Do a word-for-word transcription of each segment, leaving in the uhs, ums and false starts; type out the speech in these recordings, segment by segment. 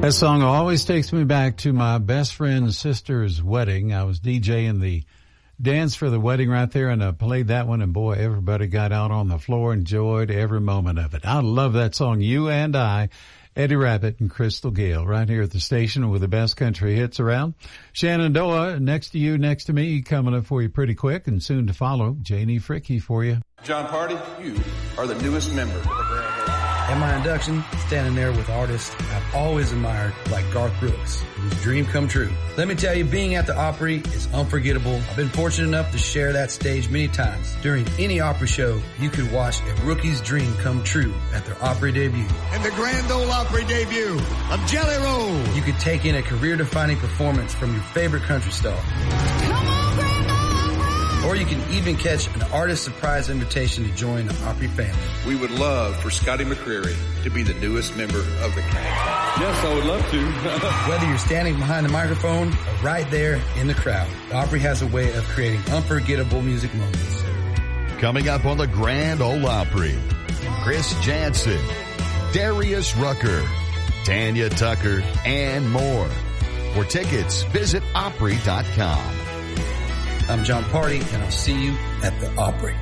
That song always takes me back to my best friend's sister's wedding. I was DJing the dance for the wedding right there, and I played that one, and boy, everybody got out on the floor, enjoyed every moment of it. I love that song, You and I, Eddie Rabbitt and Crystal Gale, right here at the station with the best country hits around. Shenandoah, next to you, next to me, coming up for you pretty quick, and soon to follow, Janie Fricke for you. John Party, you are the newest member of the Grand Ole. At my induction, standing there with artists I've always admired, like Garth Brooks, whose dream come true. Let me tell you, being at the Opry is unforgettable. I've been fortunate enough to share that stage many times. During any Opry show, you could watch a rookie's dream come true at their Opry debut. And the Grand Ole Opry debut of Jelly Roll. You could take in a career-defining performance from your favorite country star. Come on, Grand Ole Opry! Or you can even catch an artist surprise invitation to join the Opry family. We would love for Scotty McCreery to be the newest member of the cast. Yes, I would love to. Whether you're standing behind the microphone or right there in the crowd, the Opry has a way of creating unforgettable music moments. Coming up on the Grand Ole Opry, Chris Jansen, Darius Rucker, Tanya Tucker, and more. For tickets, visit Opry dot com. I'm John Party, and I'll see you at the Opry.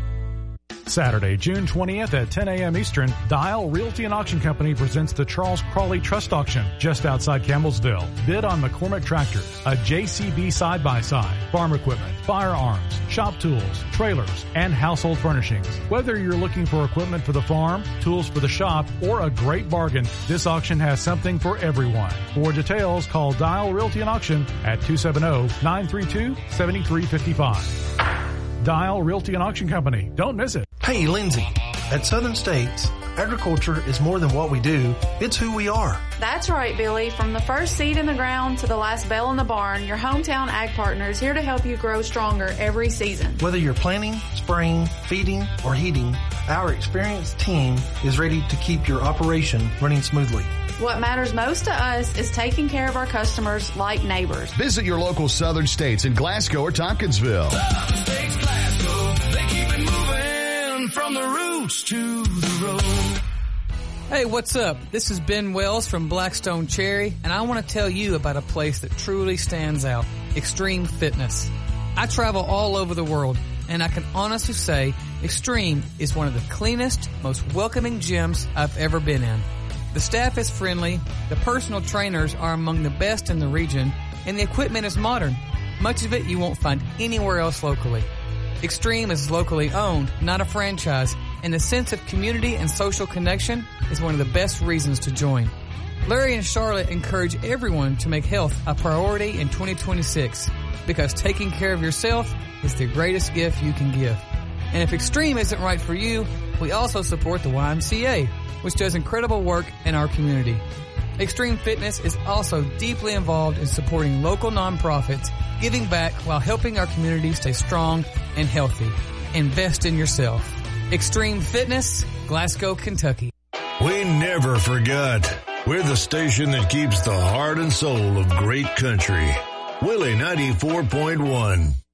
Saturday, June twentieth at ten a.m. Eastern, Dial Realty and Auction Company presents the Charles Crawley Trust Auction just outside Campbellsville. Bid on McCormick tractors, a J C B side-by-side, farm equipment, firearms, shop tools, trailers, and household furnishings. Whether you're looking for equipment for the farm, tools for the shop, or a great bargain, this auction has something for everyone. For details, call Dial Realty and Auction at two seven zero, nine three two, seven three five five. Dial Realty and Auction Company. Don't miss it. Hey, Lindsay, at Southern States, agriculture is more than what we do, it's who we are. That's right, Billy. From the first seed in the ground to the last bell in the barn, your hometown ag partner is here to help you grow stronger every season. Whether you're planting, spraying, feeding, or heating, our experienced team is ready to keep your operation running smoothly. What matters most to us is taking care of our customers like neighbors. Visit your local Southern States in Glasgow or Tompkinsville. Southern States Glasgow, they keep it moving from the roots to the road. Hey, what's up? This is Ben Wells from Blackstone Cherry, and I want to tell you about a place that truly stands out, Extreme Fitness. I travel all over the world, and I can honestly say Extreme is one of the cleanest, most welcoming gyms I've ever been in. The staff is friendly, the personal trainers are among the best in the region, and the equipment is modern. Much of it you won't find anywhere else locally. Extreme is locally owned, not a franchise, and the sense of community and social connection is one of the best reasons to join. Larry and Charlotte encourage everyone to make health a priority in twenty twenty-six because taking care of yourself is the greatest gift you can give. And if Extreme isn't right for you, we also support the Y M C A, which does incredible work in our community. Extreme Fitness is also deeply involved in supporting local nonprofits, giving back while helping our community stay strong and healthy. Invest in yourself. Extreme Fitness, Glasgow, Kentucky. We never forgot. We're the station that keeps the heart and soul of great country. Willie ninety-four point one.